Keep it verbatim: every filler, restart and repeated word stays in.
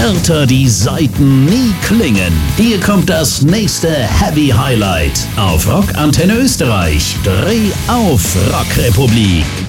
härter die Saiten nie klingen. Hier kommt das nächste Heavy Highlight auf Rock Antenne Österreich. Dreh auf Rockrepublik.